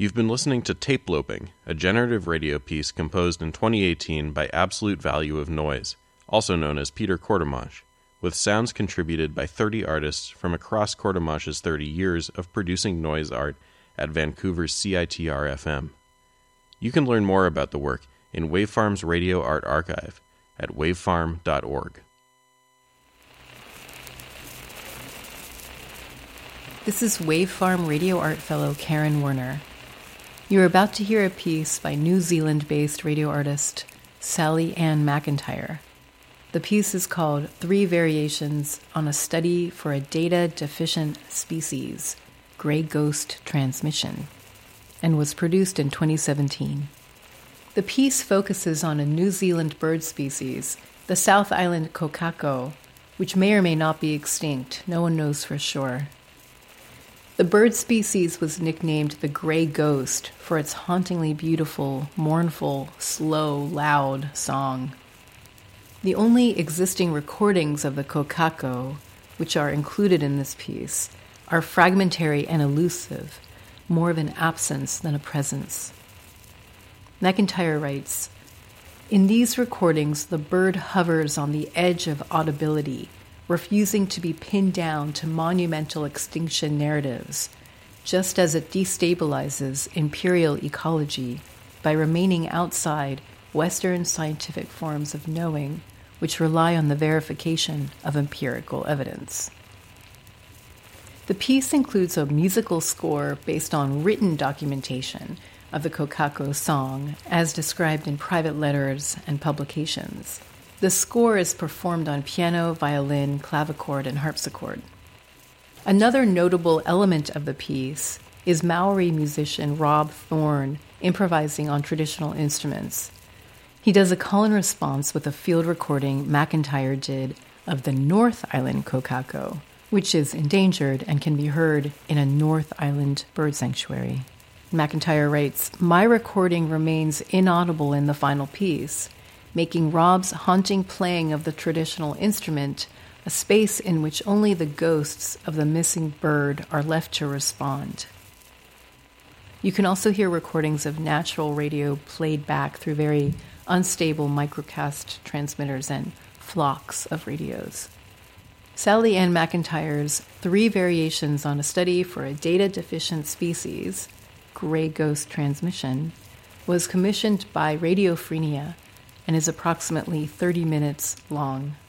You've been listening to Tape Loping, a generative radio piece composed in 2018 by Absolute Value of Noise, also known as Peter Quartermash, with sounds contributed by 30 artists from across Quartermash's 30 years of producing noise art at Vancouver's CITR-FM. You can learn more about the work in Wavefarm's Radio Art Archive at wavefarm.org. This is Wavefarm Radio Art Fellow Karen Werner. You're about to hear a piece by New Zealand-based radio artist Sally Ann McIntyre. The piece is called 3 Variations on a Study for a Data-Deficient Species, Grey Ghost Transmission, and was produced in 2017. The piece focuses on a New Zealand bird species, the South Island kokako, which may or may not be extinct. No one knows for sure. The bird species was nicknamed the Grey Ghost for its hauntingly beautiful, mournful, slow, loud song. The only existing recordings of the kokako, which are included in this piece, are fragmentary and elusive, more of an absence than a presence. McIntyre writes, "In these recordings, the bird hovers on the edge of audibility, refusing to be pinned down to monumental extinction narratives, just as it destabilizes imperial ecology by remaining outside Western scientific forms of knowing, which rely on the verification of empirical evidence." The piece includes a musical score based on written documentation of the kokako song, as described in private letters and publications. The score is performed on piano, violin, clavichord, and harpsichord. Another notable element of the piece is Maori musician Rob Thorne improvising on traditional instruments. He does a call and response with a field recording McIntyre did of the North Island kokako, which is endangered and can be heard in a North Island bird sanctuary. McIntyre writes, "My recording remains inaudible in the final piece, making Rob's haunting playing of the traditional instrument a space in which only the ghosts of the missing bird are left to respond." You can also hear recordings of natural radio played back through very unstable microcast transmitters and flocks of radios. Sally Ann McIntyre's 3 Variations on a Study for a Data-Deficient Species, Grey Ghost Transmission, was commissioned by Radiophrenia and is approximately 30 minutes long.